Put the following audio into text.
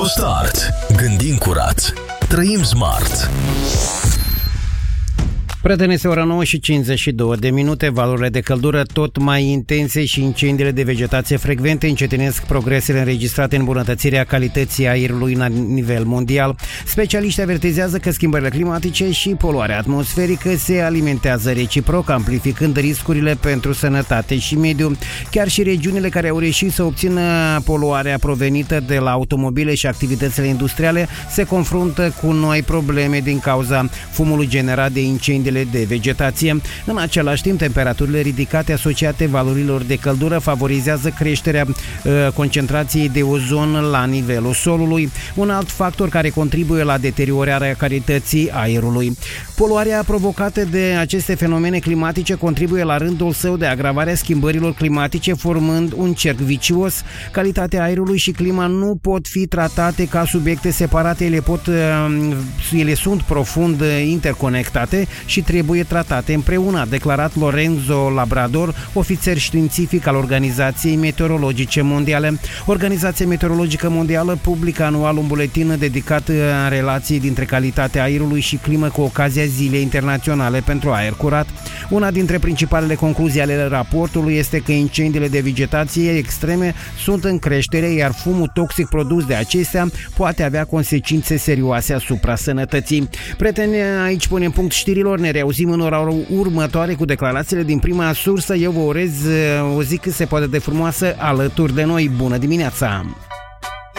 EcoStart. Gândim curat. Trăim smart. Prieteni, este ora 9 și 52 de minute, valurile de căldură tot mai intense și incendiile de vegetație frecvente încetinesc progresele înregistrate în îmbunătățirea calității aerului la nivel mondial. Specialiștii avertizează că schimbările climatice și poluarea atmosferică se alimentează reciproc, amplificând riscurile pentru sănătate și mediu. Chiar și regiunile care au reușit să obțină poluarea provenită de la automobile și activitățile industriale se confruntă cu noi probleme din cauza fumului generat de incendii de vegetație. În același timp, temperaturile ridicate asociate valorilor de căldură favorizează creșterea concentrației de ozon la nivelul solului, un alt factor care contribuie la deteriorarea calității aerului. Poluarea provocată de aceste fenomene climatice contribuie la rândul său de agravarea schimbărilor climatice, formând un cerc vicios. Calitatea aerului și clima nu pot fi tratate ca subiecte separate, ele sunt profund interconectate și trebuie tratate împreună, a declarat Lorenzo Labrador, ofițer științific al Organizației Meteorologice Mondiale. Organizația Meteorologică Mondială publică anual un buletin dedicat relației dintre calitatea aerului și climă cu ocazia Zilei Internaționale pentru Aer Curat. Una dintre principalele concluzii ale raportului este că incendiile de vegetație extreme sunt în creștere, iar fumul toxic produs de acestea poate avea consecințe serioase asupra sănătății. Prieteni, aici punem punct știrilor, ne reauzim în ora următoare cu declarațiile din prima sursă. Eu vă urez o zi cât se poate de frumoasă alături de noi. Bună dimineața!